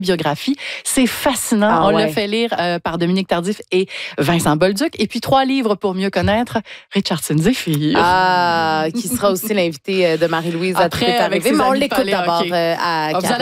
biographie. C'est fascinant. On l'a fait lire par Dominique Tardif et Vincent Bolduc. Et puis 3 livres pour mieux connaître Richardson Zephyr. Qui sera aussi l'invité de Marie-Louise à Tout est arrivé. Mais on l'écoute d'abord à